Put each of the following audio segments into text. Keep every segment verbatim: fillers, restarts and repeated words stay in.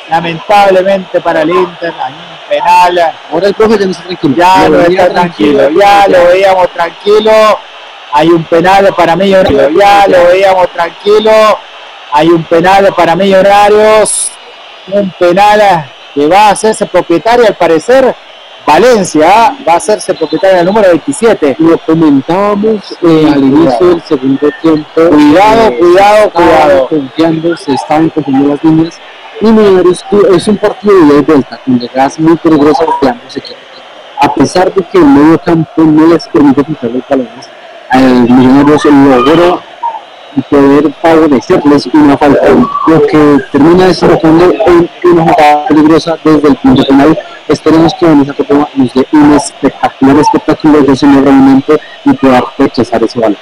lamentablemente para el Inter, hay un penal. Ahora el profe ya no está tranquilo. Ya no está tranquilo, ya lo veíamos tranquilo. Hay un penal para Millonarios, ya lo veíamos tranquilo. Hay un penal para Millonarios. Un penal que va a hacerse propietario, al parecer, Valencia va a hacerse propietario del número veintisiete. Lo comentábamos eh, al inicio del segundo tiempo. Cuidado, eh, cuidado, cuidado. Confiando, se estaban confiando las líneas. Y Millonarios es un partido de ida y vuelta, con llegadas muy peligrosas de ambos equipos. A pesar de que el medio campo no les permite quitar los balones, al Millonarios logró poder favorecerles una falta, lo que termina desembocando en una jugada peligrosa desde el punto penal. Esperemos que Vanessa Córdoba nos dé un espectacular espectáculo de ese movimiento y pueda rechazar ese balón.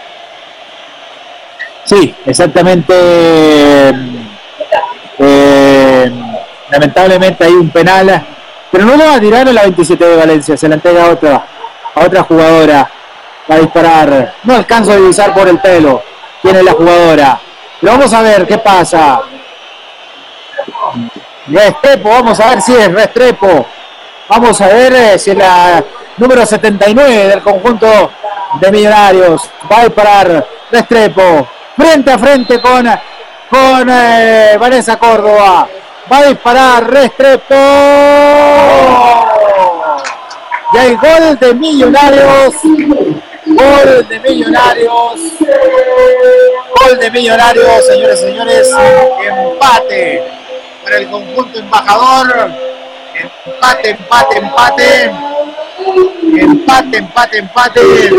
Sí, exactamente. Eh, lamentablemente hay un penal, pero no lo va a tirar en la veintisiete de Valencia, se la entrega a otra, a otra jugadora. Va a disparar, no alcanzo a divisar por el pelo quién es la jugadora, pero vamos a ver qué pasa. Restrepo, vamos a ver si es Restrepo, vamos a ver eh, si es la número setenta y nueve del conjunto de Millonarios. Va a disparar Restrepo, frente a frente con, con eh, Vanessa Córdoba. Va a disparar Restrepo. Y hay gol de Millonarios. Gol de Millonarios. Gol de Millonarios, señores y señores. Empate para el conjunto embajador. Empate, empate, empate. Empate, empate, empate.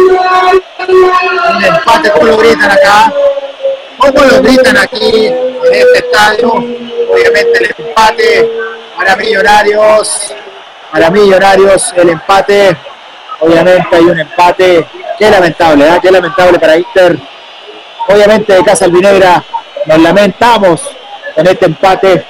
Un empate, ¿cómo lo gritan acá? ¿Cómo lo gritan aquí en este estadio? Obviamente el empate para Millonarios. Para Millonarios el empate. Obviamente hay un empate. Qué lamentable, ¿eh? Qué lamentable para Inter. Obviamente de Casa Albinegra nos lamentamos en este empate.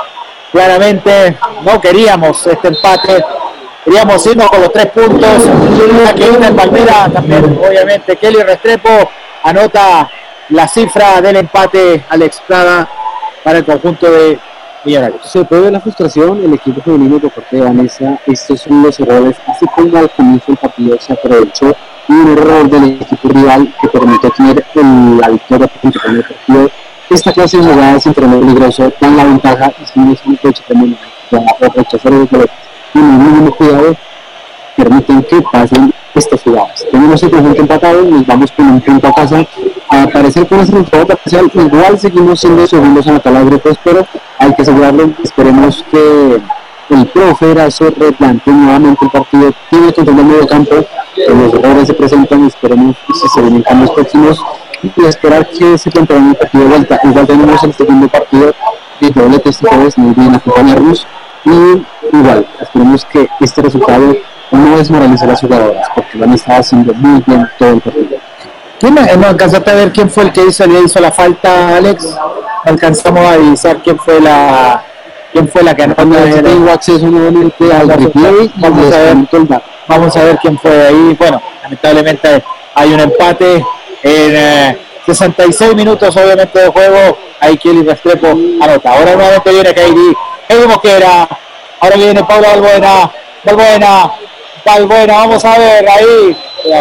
Claramente no queríamos este empate. Queríamos irnos con los tres puntos. Aquí Inter Palmera también, obviamente. Kelly Restrepo anota la cifra del empate. Alex Prada para el conjunto de Millonarios. Se puede ver la frustración, el equipo femenino por parte de Vanessa. Estos son los errores, así como al comienzo del partido se aprovechó un error del equipo rival que permitió tener el, la victoria principal del partido. Esta clase de jugadas entre lo peligroso dan la ventaja y si no es un coche también a rechazar los goles y el mínimo cuidado permiten que pasen estas jugadas. Tenemos el conjunto empatado, nos vamos con un punto a casa. A parecer con ese resultado parcial, igual seguimos siendo segundos en la tabla de grupos, pero hay que asegurarlo. Esperemos que el profe Erazo replantee nuevamente el partido, tiene que tomar el medio campo, los errores se presentan, esperemos que se vienen cambios próximos y esperar que se planteen el partido de vuelta. Igual tenemos el segundo partido de doble testigos, muy bien acompañarnos y igual esperemos que este resultado no desmoralice a las jugadoras porque lo han estado haciendo muy bien todo el partido. ¿Quién no alcanzaste a ver quién fue el que hizo, le hizo la falta, Alex? No alcanzamos a avisar quién fue la quién fue la que anotó. Tengo acceso nuevamente al replay. Vamos a ver, vamos a ver quién fue ahí. Bueno, lamentablemente hay un empate en eh, sesenta y seis minutos obviamente de juego. Ahí Kelly Restrepo anota. Ahora nuevamente viene Kairi, Kairi Mosquera. Ahora viene Paula Balbuena. Balbuena. Balbuena, vamos a ver ahí.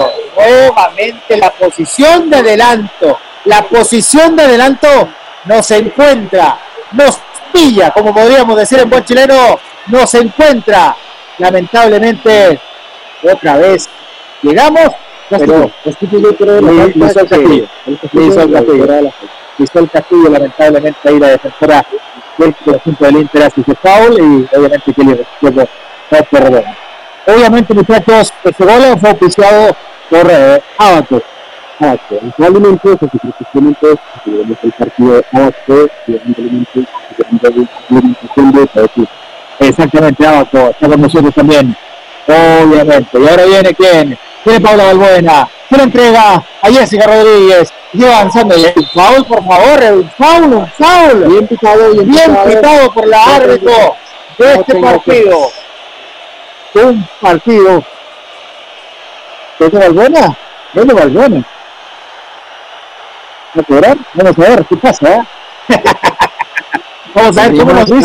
Nuevamente la posición de adelanto. La posición de adelanto nos encuentra, nos pilla, como podríamos decir en buen chileno, nos encuentra. Lamentablemente, otra vez llegamos, pero le hizo el Castillo. Le hizo el Castillo. Le hizo el Castillo, lamentablemente, ahí la defensora del conjunto del Inter hace ese foul y obviamente que le responde no perdón. Obviamente, muchachos, este gol fue oficiado por eh, Abaco. Abaco, probablemente, porque precisamente tuvimos el partido de Abaco, y evidentemente, exactamente, Abaco, está con nosotros también, obviamente. Y ahora viene quién, viene Paula Balbuena, se lo entrega a Jessica Rodríguez, y avanzando, y el foul, por favor, el foul, un foul, bien pitado, bien, bien pitado, pitado por la árbitro de este partido. Un partido. ¿Es de Balbuena? ¿Es de Balbuena? ¿Va a cobrar? Vamos a ver qué pasa, ¿eh? Vamos a ver cómo nos dice